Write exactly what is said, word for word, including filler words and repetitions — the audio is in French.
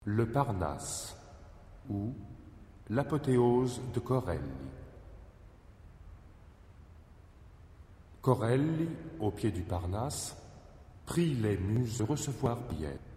Le Parnasse ou l'apothéose de Corelli. Corelli, au pied du Parnasse, prie les muses de recevoir Biètre.